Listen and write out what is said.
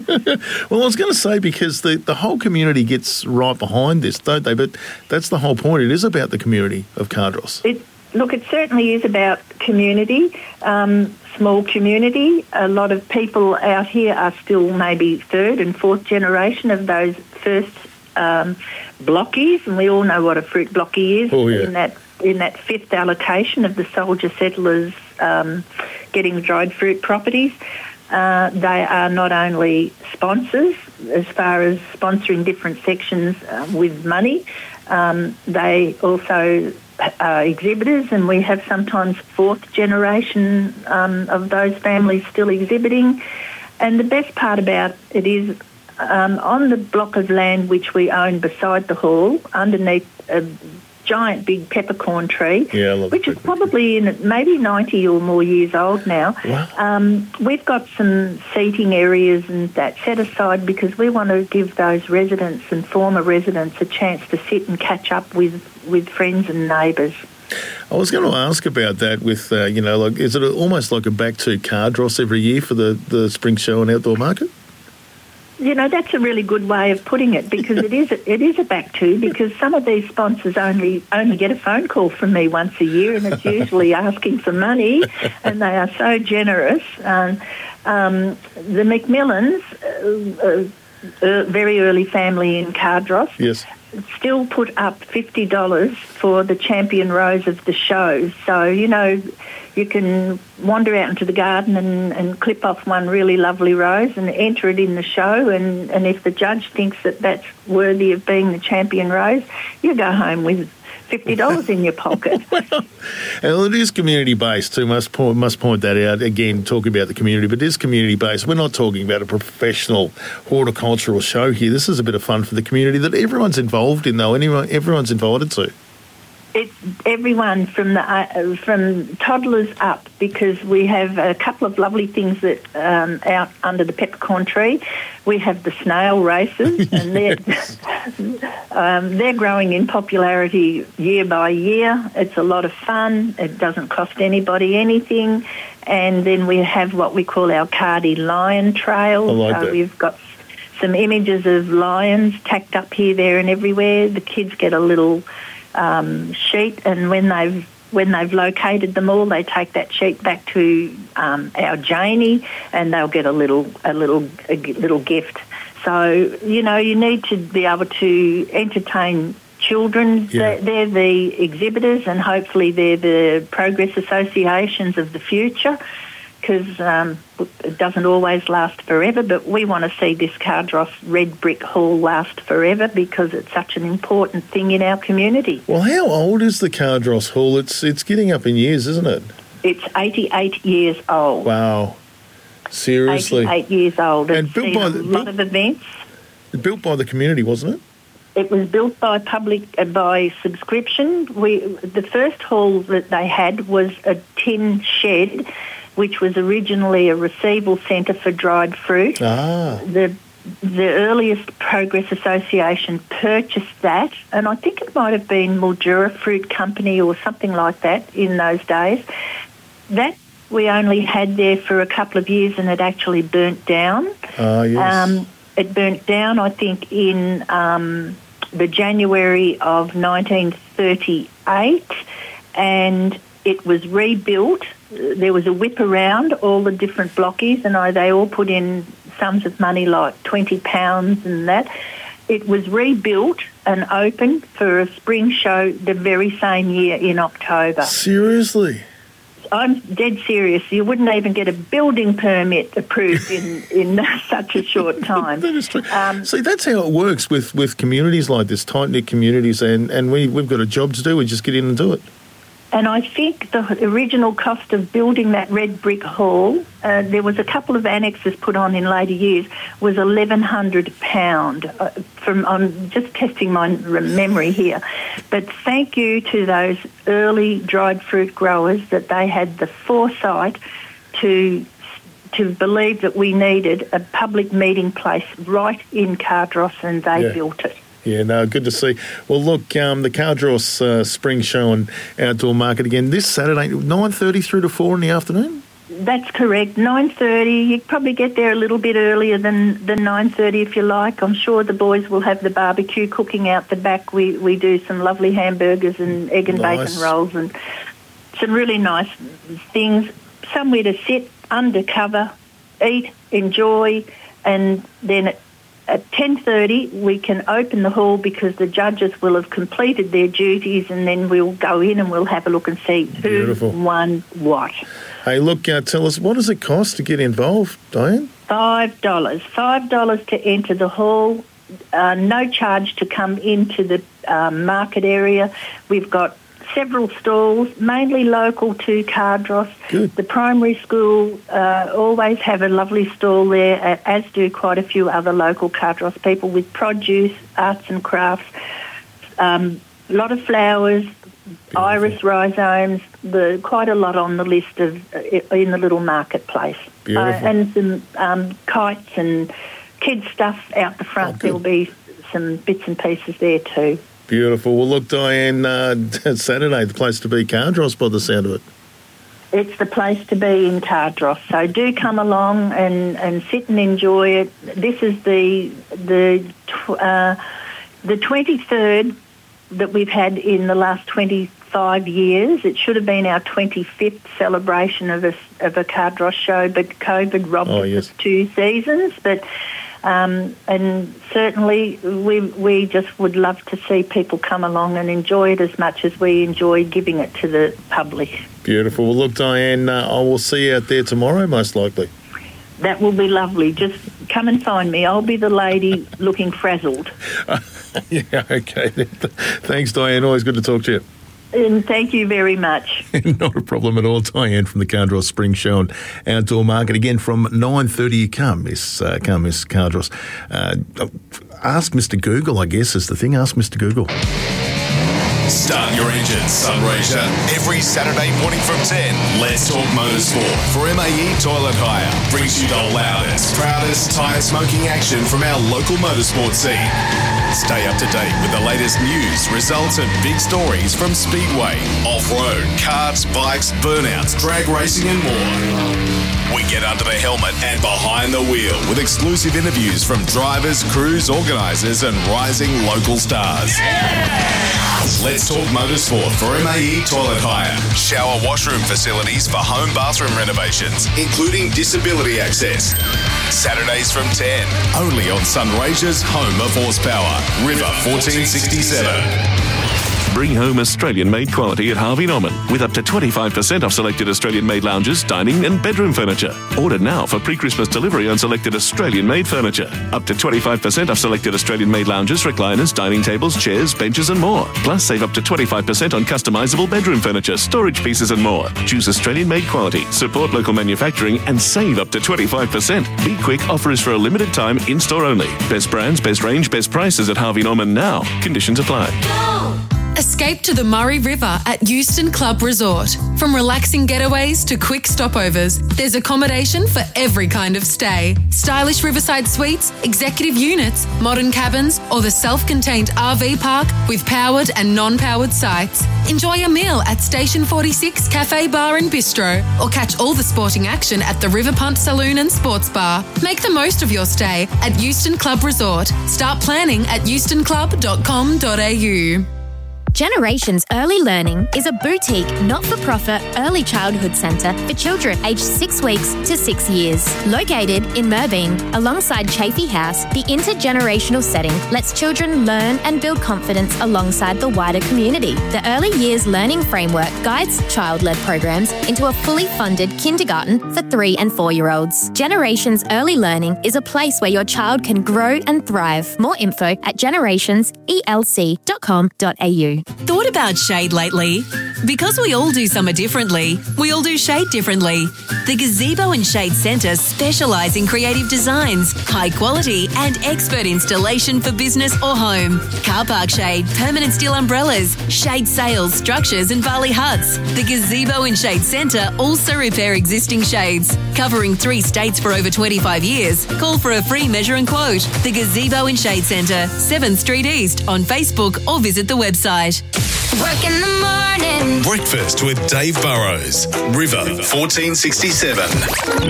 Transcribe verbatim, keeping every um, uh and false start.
Well, I was going to say, because the, the whole community gets right behind this, don't they? But that's the whole point. It is about the community of Cardross. It, look, it certainly is about community, um, small community. A lot of people out here are still maybe third and fourth generation of those first um, blockies, and we all know what a fruit blocky is. Oh, yeah. in that in that fifth allocation of the soldier settlers um, getting dried fruit properties. Uh, they are not only sponsors as far as sponsoring different sections uh, with money, um, they also are exhibitors, and we have sometimes fourth generation um, of those families still exhibiting. And the best part about it is um, on the block of land which we own beside the hall, underneath a giant big peppercorn tree, yeah, I love which is probably in maybe ninety or more years old now. Wow. Um, we've got some seating areas and that set aside because we want to give those residents and former residents a chance to sit and catch up with, with friends and neighbours. I was going to ask about that with, uh, you know, like, is it almost like a back to Cardross every year for the, the spring show and outdoor market? You know, that's a really good way of putting it, because it is a, it is a back to, because some of these sponsors only only get a phone call from me once a year, and it's usually asking for money, and they are so generous. Um, um, the McMillans, uh, uh, very early family in Cardross, yes, still put up fifty dollars for the champion rose of the show. So, you know, you can wander out into the garden and, and clip off one really lovely rose and enter it in the show, and, and if the judge thinks that that's worthy of being the champion rose, you go home with fifty dollars in your pocket. Well, and it is community-based too. Must point, must point that out again, talking about the community, but it is community-based. We're not talking about a professional horticultural show here. This is a bit of fun for the community that everyone's involved in, though. Anyone, everyone's invited to. It's everyone from the uh, from toddlers up, because we have a couple of lovely things that um, out under the peppercorn tree. We have the snail races, and they're um, they're growing in popularity year by year. It's a lot of fun. It doesn't cost anybody anything, and then we have what we call our Cardi Lion Trail. I like so that. We've got some images of lions tacked up here, there, and everywhere. The kids get a little Um, sheet, and when they've when they've located them all, they take that sheet back to um, our Janie, and they'll get a little a little a little gift. So, you know, you need to be able to entertain children. Yeah. They're, they're the exhibitors, and hopefully they're the progress associations of the future, because um, it doesn't always last forever, but we want to see this Cardross Red Brick Hall last forever, because it's such an important thing in our community. Well, how old is the Cardross Hall? It's it's getting up in years, isn't it? It's eighty-eight years old. Wow. Seriously. eighty-eight years old. And It's built seen by a the- lot built- of events. Built by the community, wasn't it? It was built by public uh, by subscription. We the first hall that they had was a tin shed, which was originally a receival centre for dried fruit. Ah. The the earliest Progress Association purchased that, and I think it might have been Mildura Fruit Company or something like that in those days. That we only had there for a couple of years, and it actually burnt down. Ah, yes. Um, it burnt down, I think, in um, the January of nineteen thirty-eight, and it was rebuilt. There was a whip around all the different blockies, and I, they all put in sums of money like twenty pounds and that. It was rebuilt and opened for a spring show the very same year in October. Seriously? I'm dead serious. You wouldn't even get a building permit approved in, in such a short time. That is true. Um, See, that's how it works with, with communities like this, tight-knit communities, and, and we, we've got a job to do. We just get in and do it. And I think the original cost of building that red brick hall, uh, there was a couple of annexes put on in later years, was eleven hundred pounds. Uh, from I'm just testing my memory here. But thank you to those early dried fruit growers that they had the foresight to to believe that we needed a public meeting place right in Cardross, and they Yeah. built it. Yeah, no, good to see. Well, look, um, the Cardross uh, Spring Show and Outdoor Market again this Saturday, nine thirty through to four in the afternoon? That's correct. nine thirty. You probably get there a little bit earlier than, than nine thirty if you like. I'm sure the boys will have the barbecue cooking out the back. We we do some lovely hamburgers and egg and Nice. bacon rolls and some really nice things. Somewhere to sit, under cover, eat, enjoy, and then at, at ten thirty we can open the hall because the judges will have completed their duties, and then we'll go in and we'll have a look and see who Beautiful. won what. Hey, look, uh, tell us, what does it cost to get involved, Diane? Five dollars. Five dollars to enter the hall. Uh, no charge to come into the um, market area. We've got several stalls, mainly local to Cardross. Good. The primary school uh, always have a lovely stall there, uh, as do quite a few other local Cardross people with produce, arts and crafts, um, a lot of flowers, iris rhizomes, the quite a lot on the list of uh, in the little marketplace. Beautiful. Uh, and some um, kites and kids stuff out the front. Oh, good. There'll be some bits and pieces there too. Beautiful. Well, look, Diane, uh, Saturday, the place to be, Cardross, by the sound of it. It's the place to be in Cardross. So do come along and, and sit and enjoy it. This is the the tw- uh, the twenty-third that we've had in the last twenty-five years. It should have been our twenty-fifth celebration of a, of a Cardross show, but COVID robbed Oh, us yes. of two seasons. But um, and certainly we we just would love to see people come along and enjoy it as much as we enjoy giving it to the public. Beautiful. Well, look, Diane, uh, I will see you out there tomorrow, most likely. That will be lovely. Just come and find me. I'll be the lady looking frazzled. Yeah, okay. Thanks, Diane. Always good to talk to you. And thank you very much. Not a problem at all. Diane from the Cardross Spring Show and Outdoor Market. Again, from nine thirty, you can't miss, uh, can't miss Cardross. Uh, ask Mister Google, I guess, is the thing. Ask Mister Google. Start your engines, Sunraysia. Every Saturday morning from ten, Let's Talk Motorsport for M A E Toilet Hire. Brings you the loudest, proudest tyre smoking action from our local motorsport scene. Stay up to date with the latest news, results and big stories from Speedway, off-road, karts, bikes, burnouts, drag racing and more. We get under the helmet and behind the wheel with exclusive interviews from drivers, crews, organisers and rising local stars. Let's Talk Motorsport for M A E Toilet Hire. Shower washroom facilities for home bathroom renovations, including disability access. Saturdays from ten, only on Sunraysia's home of horsepower, River fourteen sixty-seven. Bring home Australian-made quality at Harvey Norman with up to twenty-five percent off selected Australian-made lounges, dining and bedroom furniture. Order now for pre-Christmas delivery on selected Australian-made furniture. Up to twenty-five percent off selected Australian-made lounges, recliners, dining tables, chairs, benches and more. Plus, save up to twenty-five percent on customisable bedroom furniture, storage pieces and more. Choose Australian-made quality, support local manufacturing and save up to twenty-five percent. Be quick, offer is for a limited time, in-store only. Best brands, best range, best prices at Harvey Norman now. Conditions apply. Go! Escape to the Murray River at Euston Club Resort. From relaxing getaways to quick stopovers, there's accommodation for every kind of stay. Stylish riverside suites, executive units, modern cabins, or the self-contained R V park with powered and non-powered sites. Enjoy a meal at Station forty-six Cafe Bar and Bistro, or catch all the sporting action at the River Punt Saloon and Sports Bar. Make the most of your stay at Euston Club Resort. Start planning at euston club dot com dot a u. Generations Early Learning is a boutique, not-for-profit early childhood centre for children aged six weeks to six years. Located in Merbein, alongside Chafee House, the intergenerational setting lets children learn and build confidence alongside the wider community. The Early Years Learning Framework guides child-led programs into a fully funded kindergarten for three and four-year-olds. Generations Early Learning is a place where your child can grow and thrive. More info at generations e l c dot com dot a u. Thought about shade lately? Because we all do summer differently, we all do shade differently. The Gazebo and Shade Centre specialise in creative designs, high quality and expert installation for business or home. Car park shade, permanent steel umbrellas, shade sails, structures and Bali huts. The Gazebo and Shade Centre also repair existing shades. Covering three states for over twenty-five years, call for a free measure and quote. The Gazebo and Shade Centre, seventh Street East on Facebook or visit the website. Work in the morning. Breakfast with Dave Burrows. River fourteen sixty-seven.